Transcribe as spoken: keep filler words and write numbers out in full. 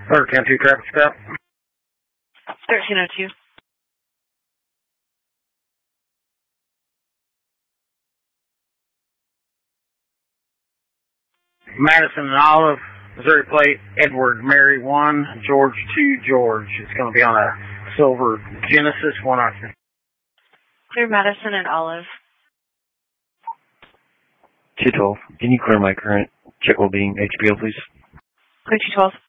thirteen oh two traffic stop. thirteen oh two. Madison and Olive, Missouri plate, Edward, Mary one, George two, George. It's going to be on a silver Genesis one oxygen. Clear Madison and Olive. two twelve. Can you clear my current check well being H B O, please? Clear two twelve.